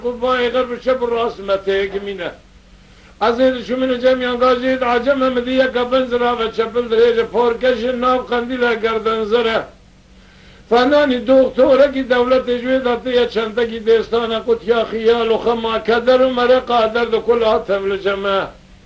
قربان غرب الشب الراس متى جمينه أزيد شو من جميع قاجيد عجمة مدية قبل زرافة شبل دريجة فوركش الناب قنديلة قردن زره فناني دكتورة کی دولت جوید عطية چنده کی دستانه قد يا خيال وخما كدر ومرا قادر دو كل عطم لجمع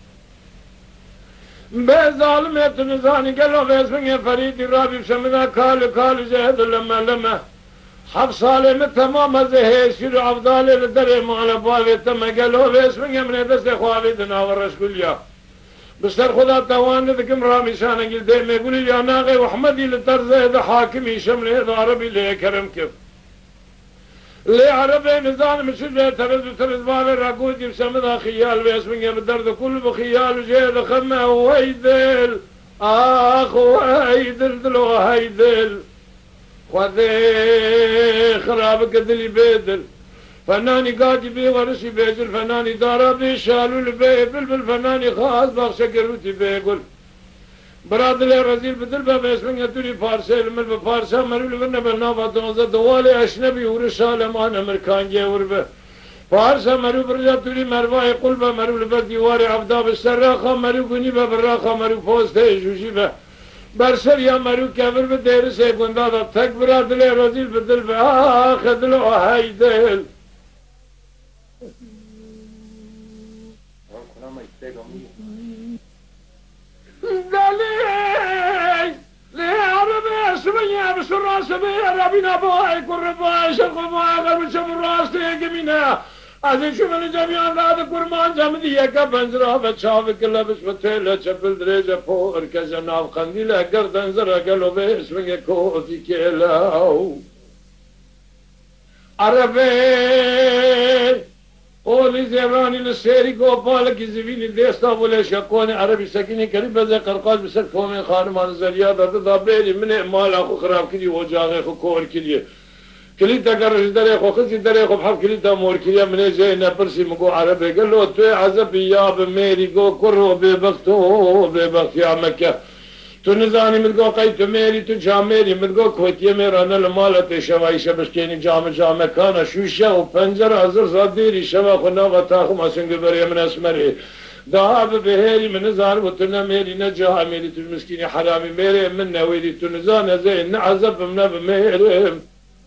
به ظالمية نزاني قالوا باسمه فريد رابي بشمنا كالو جهد لما حب صالم تمام زهيشير عبدالي لدري معلباوي تم قالوا باسمه من دست خوابي دناور رشكوليا بسر خدا توان دكم رامي شان قل ديم يقول يا ناغي وحمدي لترزه ده حاكمي شمل هذا عربي ليه كرم كيف ليه عربي نزان مشجع ترز بابي راقود يبسمدها خيال باسمه بدرد كل بخيال جيد خمه وهيدل آخ وهيدل دلو هيدل خذي خرابك دلي بيدل فناني قاضي بي ورسي بيجل فناني دارا بي شالو لبي بلبل فناني خاص باخشة قروتي بيقول برادل رزيل بدل باب اسمه يدوري فارسي المل بفارسا مرول ورنه بالنابا دونزا دوالي اشنبي ورسال مان امريكان جيور به فارسا مرو برجا دوري مرواي قلبه مرول بديواري عبدا بالسراخة مرو قنيبه بالراخة مرو فوسته جوجي به برسر يا مرو كبر بدير سيكوندا دا تك برادل رزيل بدل به خدلو هايدل دليل ليه عربي اسمي بس الراس بي ربنا باي قرباي شقباي قلب شم الراس تيجمينا عزيز شو من جميع هذا قرمان جمديه كبنزرا بتشاف كله بس بتله شبل درجه فوق كجناب قنديله قردن زرا قالوا باسمك كوفي كلاو عربي قولي زيراني للسيري قوبالك زبيني ديستا ولا شكوني عربي سكيني قريب زي قرقاز بسر كومي خانمان زريادة دابيري من مال اخو خراب كدي وجاغي اخو كور كدي كليتا قرش داري اخو خزي داري اخو بحب كليتا مور كدي من زي نبرسي مقو عربي قال له توي عزب يا بميري قو كرو ببختو يا مكة تو نزانی مدگو قی تو میری تو جامری مدگو کوتیه میرانه لمالت شوایی شبشکینی جام کانا شوشه و پنجر حضر زادیری شوا خنا و تاخم اسنگ بری من اسمری دعاب بهری من نزار و تو نمیری نجاها میری تو مسکینی حرامی میری من نویری تو نزان زین نعذب من بمیرم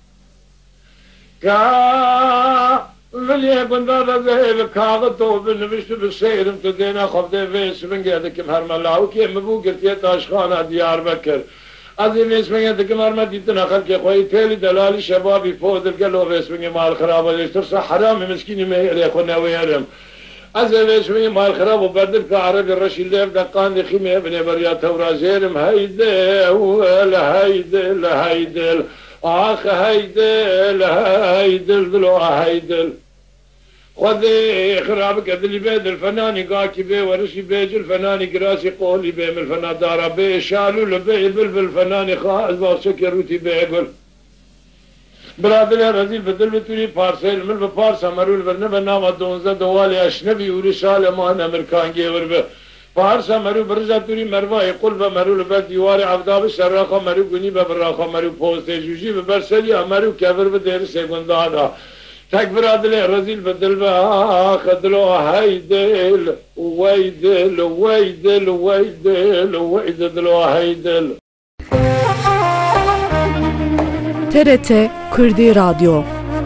ولی بندار ذهب کاغذ بنوشت بسیرم تو دینا خفته ویس من گرده کم هر ملاو که مبو گرتیه تاشخانه دیار بکر از این ویس من گرده کم هر مدیتنا خلقی خواهی تیلی دلالی شبابی فودل گلو ویس من مال خرابه دیشتر سا حرامی مسکینی میلی خونه ویرم از این ویس من مال خراب و بردل که عربی رشی لیف دقان دی خیمه ابن بریا تورا زیرم هیدل آخ هيدل دلو هيدل خذي خرابك دلي بيد الفناني قاكي بي ورشي بيج الفناني قراسي قولي بي من الفنان دارا بي شالو لبي بلبل الفناني خاص باسك روتي بي يقول برادر رزيل بدل بتوري فارسيل من بفارسا مرول برنبه نام دونزا دوالي اشنبي ورسال مان امريكان جيور به فارسا مرو برزا توري مرواي قلبه مرو لبد ديواري عبدا بالسراخه مرو قنيبه بالراخه مرو فوسته جوجي ببرسلي مرو كبر بدير سيكوندا تك برادل رزيل بدل بها خدلو هيدل ويدل هيدل TRT Kırdı Radyo